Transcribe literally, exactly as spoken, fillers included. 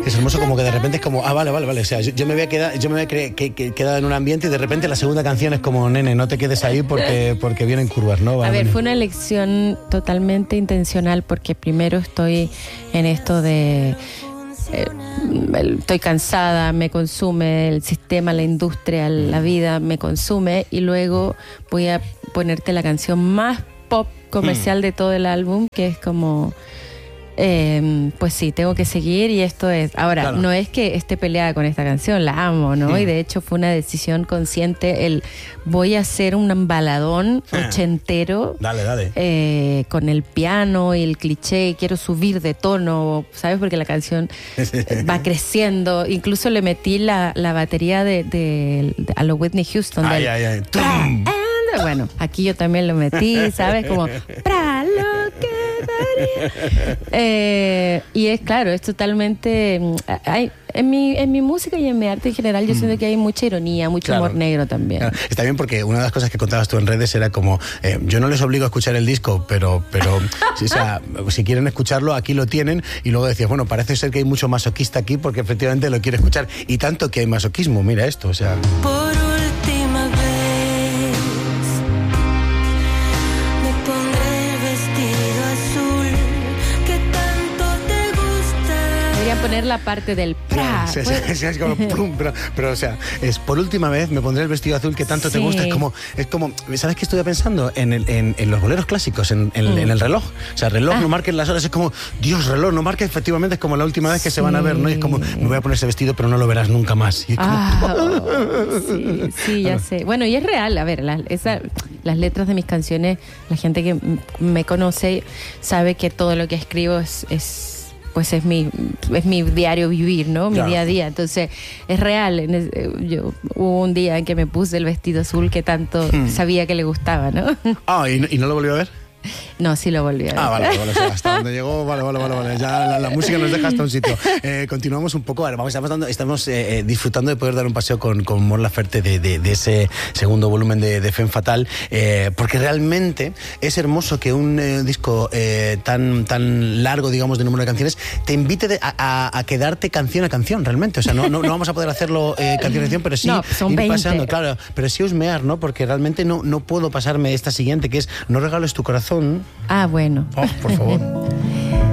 es hermoso como que de repente es como, ah, vale, vale, vale, o sea, yo, yo me voy a quedar, yo me voy a cre- que, que, quedado en un ambiente y de repente la segunda canción es como, nene, no te quedes ahí porque, porque vienen curvas, ¿no? Va a ver, venir. fue una elección totalmente intencional porque primero estoy en esto de... Eh, estoy cansada, me consume el sistema, la industria, la vida me consume, y luego voy a ponerte la canción más pop comercial de todo el álbum, que es como... Eh, pues sí, tengo que seguir, y esto es... Ahora, claro, no es que esté peleada con esta canción, la amo, ¿no? Sí. Y de hecho fue una decisión consciente el voy a hacer un baladón ochentero. Dale, dale. Eh, con el piano y el cliché, quiero subir de tono, ¿sabes? Porque la canción va creciendo. Incluso le metí la, la batería de, de, de a lo Whitney Houston. Ay, del, ay, ay. ¡Tum! Bueno, aquí yo también lo metí, ¿sabes? Como, para lo que daría. Eh, y es claro, es totalmente... Hay, en, mi, en mi música y en mi arte en general yo mm. siento que hay mucha ironía, mucho claro. humor negro también. Claro. Está bien porque una de las cosas que contabas tú en redes era como, eh, yo no les obligo a escuchar el disco, pero, pero si, o sea, si quieren escucharlo, aquí lo tienen. Y luego decías, bueno, parece ser que hay mucho masoquista aquí porque efectivamente lo quiere escuchar. Y tanto que hay masoquismo, mira esto, o sea... Por última vez poner la parte del pra. Sí, sí, sí, es como plum, pero, pero o sea, es por última vez me pondré el vestido azul que tanto sí. te gusta. Es como, es como, ¿sabes qué estuve pensando? En, el, en, en los boleros clásicos, en, en, mm. en el reloj. O sea, reloj, ah. no marques las horas. Es como, Dios, reloj, no marques, efectivamente, es como la última vez que sí. se van a ver, ¿no? Y es como, me voy a poner ese vestido, pero no lo verás nunca más. Y es como, ah, oh, sí, sí, ya sé. Bueno, y es real, a ver, la, esa, las letras de mis canciones, la gente que me conoce sabe que todo lo que escribo es... es pues es mi es mi diario vivir, ¿no? Mi claro. día a día. Entonces, es real. Yo, hubo un día en que me puse el vestido azul que tanto hmm. sabía que le gustaba, ¿no? Ah, ¿y, ¿y no lo volvió a ver? No, sí lo volví a ver. Ah, vale, vale, hasta donde llegó, vale, vale, vale, vale. Ya la, la música nos deja hasta un sitio. Eh, continuamos un poco, a ver, vamos, estamos, dando, estamos eh, disfrutando de poder dar un paseo con, con Mon Laferte de, de, de ese segundo volumen de, de Femme Fatale, eh, porque realmente es hermoso que un eh, disco eh, tan, tan largo, digamos, de número de canciones, te invite de, a, a quedarte canción a canción, realmente. O sea, no, no, no vamos a poder hacerlo eh, canción a canción, pero sí no, son ir veinte. Pasando, claro, pero sí husmear, ¿no? Porque realmente no, no puedo pasarme esta siguiente, que es No regales tu corazón. Ah, bueno. Oh, por favor.